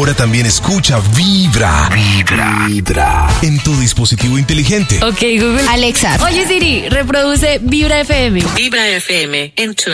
Ahora también escucha Vibra. Vibra. En tu dispositivo inteligente. Ok, Google. Alexa. Oye, Siri, reproduce Vibra FM. Vibra FM en tu